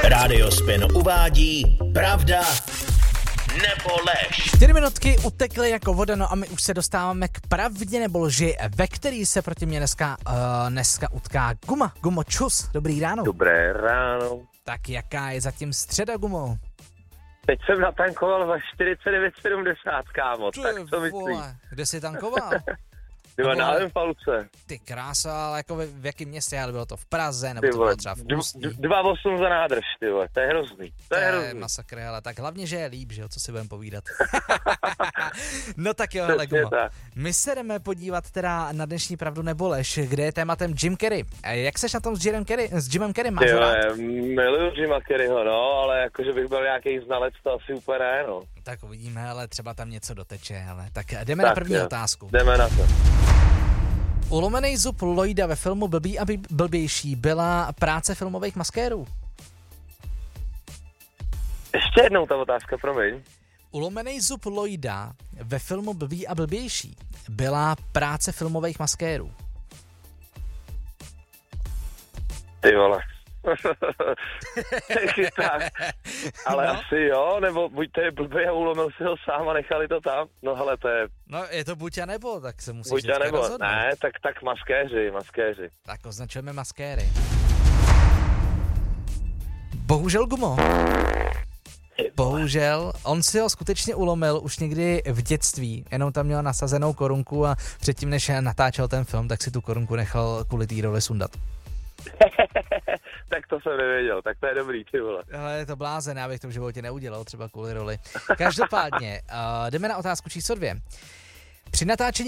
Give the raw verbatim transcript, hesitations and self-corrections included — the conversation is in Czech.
Rádio Spin uvádí Pravda nebo lež. Čtyři minutky utekly jako voda, no a my už se dostáváme k pravdě nebo lži, ve který se proti mě dneska, uh, dneska utká Guma. Gumo, čus, dobrý ráno. Dobré ráno. Tak jaká je zatím středa, Gumo? Teď jsem natankoval za čtyřicet devět sedmdesát, kámo, Ty tak co myslíš? vole, kde jsi tankoval? Tyhle, na Alempalce. Ty krása, ale jako v, v jakém městě, ale bylo to v Praze, nebo Ty to vole, bylo třeba v Ústí? dva osm za nádrž, ty vole, to je hrozný, to je To je hrozný. masakr, ale tak hlavně, že je líp, že jo, co si budeme povídat. No tak jo, Přesně hele, Gumo. tak. My se jdeme podívat teda na dnešní pravdu nebo lež, kde je tématem Jim Carrey. A jak seš na tom s Jimem Carrey? S Jimem Carrey, máš Ty ho rád? vole, miluju Jima Carreyho, no, ale jakože bych byl nějaký znalec, to asi úplně ne, no. Tak uvidíme, ale třeba tam něco doteče, ale tak jdeme Tak na první jo. otázku. Jdeme na to. Ulomený zub Lloyda ve filmu Blbý a blbější byla práce filmových maskérů. Ještě jednou ta otázka, promiň. Ulomený zub Lloyda ve filmu Blbý a blbější byla práce filmových maskérů. Ty vole. Chyták. Ale No. asi jo, nebo buď to je blbý a ulomil si ho sám a nechali to tam. No hele, to je No je to buď a nebo, tak se musíš buď a vždycky nebo. rozhodnout. Ne, tak, tak maskéři, maskéři. Tak označujeme maskéry. Bohužel, Gumo. Bohužel, on si ho skutečně ulomil už někdy v dětství, jenom tam měl nasazenou korunku a předtím, než natáčel ten film, tak si tu korunku nechal kvůli té roli sundat. Tak to jsem nevěděl, tak to je dobrý, ty vole. Ale je to blázen, já bych to v životě neudělal, třeba kvůli roli. Každopádně, uh, jdeme na otázku číslo dvě. Při natáčení